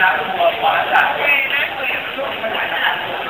น้ำตัวหัวจ่า